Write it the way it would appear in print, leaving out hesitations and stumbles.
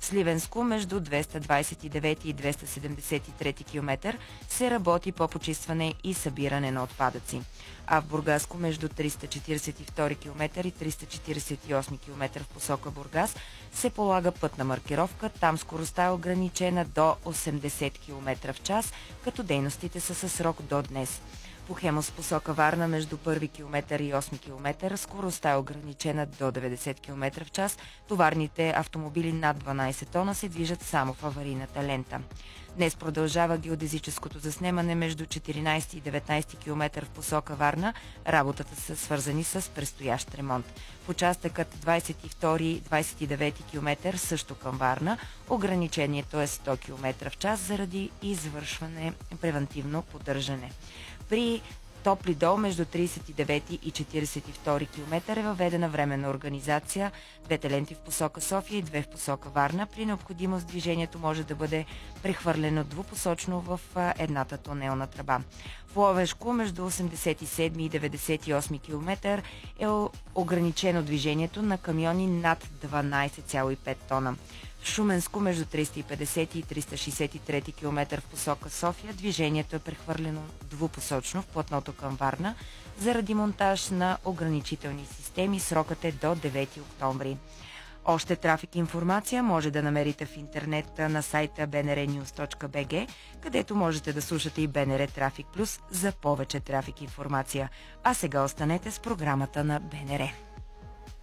Сливенско между 229 и 273 км се работи по почистване и събиране на отпадъци. А в Бургаско между 342 км и 348 км в посока Бургас се полага пътна маркировка. Там скоростта е ограничена до 80 км в час, като дейностите са със срок до днес. По Хемус посока Варна между 1 км и 8 км скоростта е ограничена до 90 км в час. Товарните автомобили над 12 тона се движат само в аварийната лента. Днес продължава геодезическото заснемане между 14 и 19 км в посока Варна. Работата са свързани с предстоящ ремонт. В участъкът 22-29 км също към Варна ограничението е 100 км в час заради извършване превантивно поддържане. При Топли дол между 39 и 42 км е въведена временна организация. Двете ленти в посока София и две в посока Варна. При необходимост движението може да бъде прехвърлено двупосочно в едната тунелна тръба. В Ловешко между 87 и 98 км е ограничено движението на камиони над 12,5 тона. В Шуменско между 350 и 363 км в посока София движението е прехвърлено двупосочно в платното към Варна заради монтаж на ограничителни системи. Срокът е до 9 октомври. Още трафик и информация може да намерите в интернет на сайта bnrnews.bg, където можете да слушате и БНР Трафик Плюс за повече трафик и информация. А сега останете с програмата на БНР.